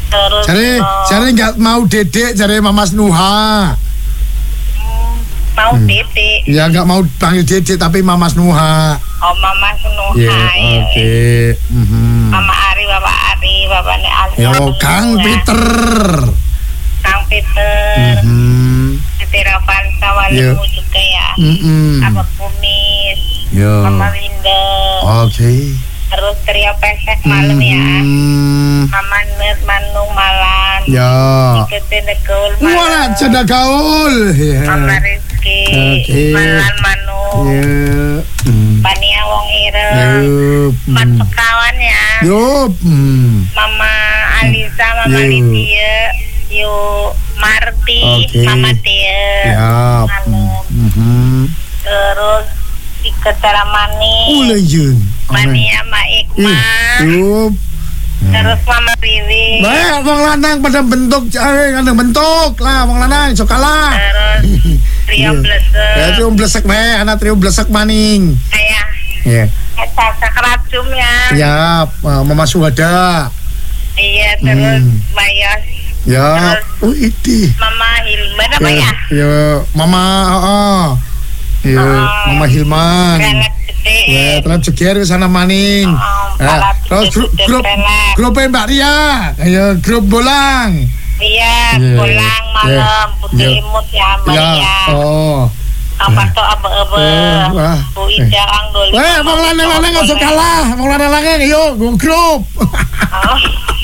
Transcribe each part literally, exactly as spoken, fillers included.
Terus Jare jare enggak mau dedek jare Mamas Nuha. hmm, mau Hmm. Dedek. Ya enggak mau panggil dedek tapi Mamas Nuha. Oh Mama Nuha. Ya, oke. Mhm. Mama Ari, Bapak Ari, Bapaknya Ali. Yo Kang Peter. Kang Peter. Mhm. Siti Ravansa Yo. Walimu juga ya. Mhm. Abang Kumis. Yo. Mama Winda. Oke. Terus trio pesek malam ya. Mhm. Mama Nut Manung Malan. Ya. Iketin Negul Malam. Wala ceda gaul. Mama Rizky. Oke. Malan Manung. Ya. Hmm. Pania Wong Ireng. Yup. Empat Hmm. pekawan ya. Yup. Hmm. Mama Alisa, Mama Yup. Lydia, Yu Marti, Oke. Mama Tia. Ya. Malam. Mhm. Terus Ika Caramani. Ule yun. Mania Ma Ikmal. Yup. Terus Mama Wiwi. Baik, wong lanang pada bentuk, eh, kadang bentuk lah, wong lanang, sok kalah. Terus Trio Iya. Blesek. Ya, trio blesek bae, anak trio blesek maning. Kayak Ya, Caca Keracum ya. ya, uh, Mama Suhada. Iya, terus Hmm. Mayos. Ya, Terus oh itu. Mama Hilman apa ya? Ya, Mama, oh, ya, Oh. Mama Hilman. Granat gede. Ya, terus jeger ke sana maning. Oh, Ya, pala terus grup gede-gede grup pelek. grupnya Mbak Ria, ya, grup bolang. Iya, Iya. pulang malam, Iya. putih Iya. imut ya, Ya, Maria. oh. Apa tuh abe-abe, Oh, wah. Bu Ida Angdoli. Weh, wong lanang-lanang nggak usah kalah, wong lanang-lanang yuk, go grup. Oh.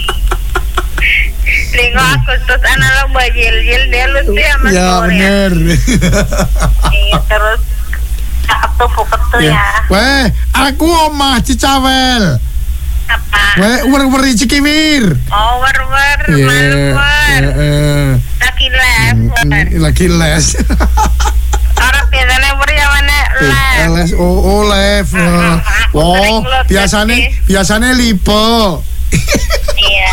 Linggo Agustus anak lo bajil-jil dia lucu ya Mas Ya Bor, ya. bener. Iya, terus Sabtu Puketu ya. Weh, aku omah Cicawel. Apa? Weh, wer-weri Cikiwir. Oh, wer-wer, Iya, malu-wer. heeh. Lagi les, wer. Lagi les. Orang biasanya wer yang mana les. Les, oh, oh les. Ah, aku Oh, sering les biasanya sih. biasanya lipo. Iya.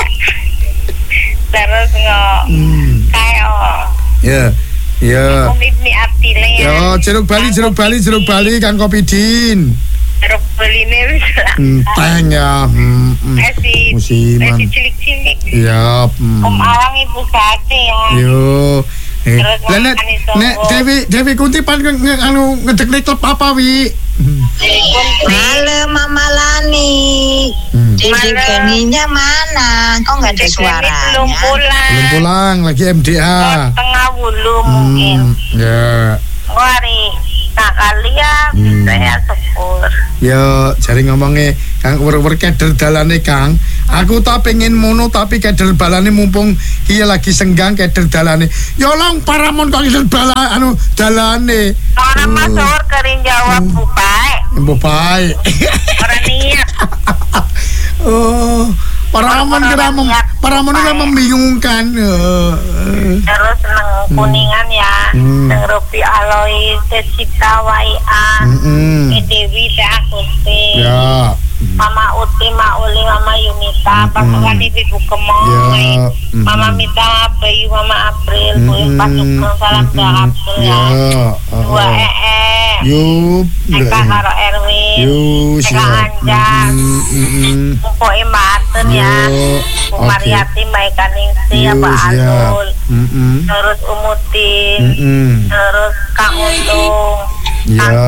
Terus nggak Hmm. kayak Ya, ya. Komit artile ya. Yo, jeruk Bali, jeruk Bali, jeruk Bali, Kang Kopidin. Jeruk Bali ini bisa. Enteng ya. Hmm, hmm. Esi, Musiman. esi cilik-cilik. Ya. hmm. Om Alang Ibu Sate ya. Yo. Eh, Terus lah nek makan itu. nek Dewi Dewi Kunti pan nge- nge- anu ngedek klub apa wi? Hmm. Jadi kunti. Halo Mama Lani. Hmm. Dede Mana? Geninya mana? Kok nggak ada Jadi belum suaranya? pulang. Belum pulang lagi M D A. Oh, tengah bulu mungkin. Hmm, ya. Ngari tak kali ya Hmm. bisa ya syukur. Yo, jari ngomongnya Kang wer-wer keder dalane Kang. Aku tak pengen mono tapi keder balane mumpung iya lagi senggang keder dalane. Yo long paramon kok keder bala anu dalane. Orang masuk kerin jawab bukai. Mbok bae. Orang niat. Oh, paramon kira mem, paramon kira membingungkan. Eh, eh. Terus neng kuningan ya. Hmm. Neng Rupi Aloy Tesita Waia. Mm-mm. Dewi Teh Agusti. Ya. Mama Uti, Mak Uli, Mama Yunita, pasukan ibu kemong, Ya. Mama Mita, Bayu, Mama April, Bu Mm-mm. pasukan salam Mm-mm. doa April Ya. ya. oh, Dua oh. ee, Yup. Eka karo Erwin, Yup, Eka siap. Anjas, Mm, mm, mm. Mpok Mbak Aten ya, Yo, Bu oke. Mariati, Mbak Eka Ningsi, ya Yup, Mbak siap. Alul, Mm, mm. terus Umutin, Mm, mm. terus Kang Untung, Ya. Kang